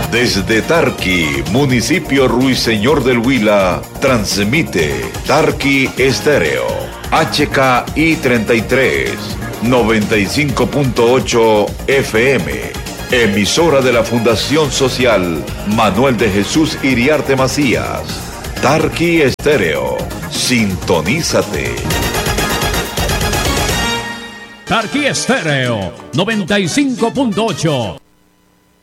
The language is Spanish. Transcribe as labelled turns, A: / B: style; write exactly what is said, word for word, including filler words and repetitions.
A: Desde Tarqui, municipio Ruiseñor del Huila, transmite Tarqui Estéreo, H K I treinta y tres, noventa y cinco punto ocho F M, emisora de la Fundación Social Manuel de Jesús Iriarte Macías. Tarqui Estéreo, sintonízate.
B: Tarqui Estéreo, noventa y cinco punto ocho.